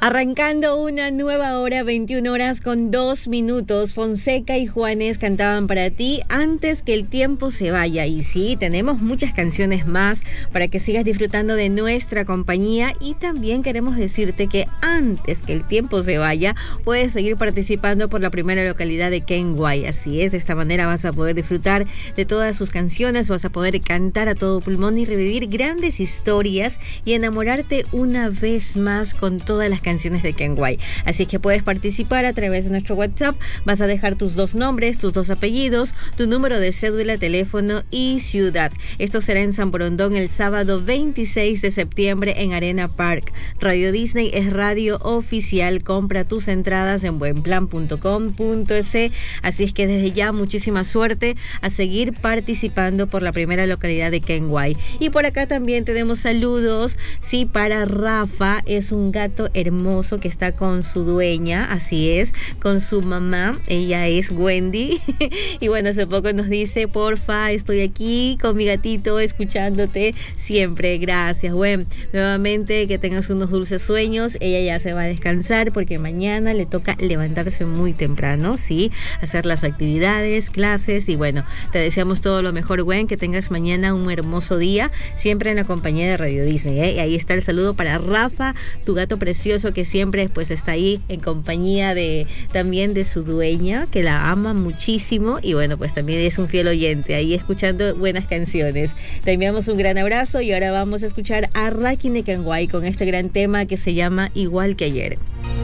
Arrancando una nueva hora, 21 horas con 2 minutos. Fonseca y Juanes cantaban para ti antes que el tiempo se vaya. Y sí, tenemos muchas canciones más para que sigas disfrutando de nuestra compañía. Y también queremos decirte que antes que el tiempo se vaya, puedes seguir participando por la primera localidad de Kenway. Así es, de esta manera vas a poder disfrutar de todas sus canciones, vas a poder cantar a todo pulmón y revivir grandes historias y enamorarte una vez más con todas las canciones de Kenway. Así que puedes participar a través de nuestro WhatsApp. Vas a dejar tus 2 nombres, tus 2 apellidos, tu número de cédula, teléfono y ciudad. Esto será en San Borondón el sábado 26 de septiembre en Arena Park. Radio Disney es radio oficial. Compra tus entradas en buenplan.com.es. Así es que desde ya muchísima suerte a seguir participando por la primera localidad de Kenway. Y por acá también tenemos saludos, sí, para Rafa. Es un gato hermoso que está con su dueña, así es, con su mamá. Ella es Wendy. Y bueno, hace poco nos dice: porfa, estoy aquí con mi gatito escuchándote siempre. Gracias, Gwen. Nuevamente que tengas unos dulces sueños. Ella ya se va a descansar porque mañana le toca levantarse muy temprano, sí, hacer las actividades, clases. Y bueno, te deseamos todo lo mejor, Gwen, que tengas mañana un hermoso día, siempre en la compañía de Radio Disney, ¿eh? Y ahí está el saludo para Rafa, tu gato precioso, que siempre pues está ahí en compañía también de su dueña, que la ama muchísimo. Y bueno, pues también es un fiel oyente ahí escuchando buenas canciones. Te enviamos un gran abrazo y ahora vamos a escuchar a Rakin de Kenway con este gran tema que se llama Igual que ayer.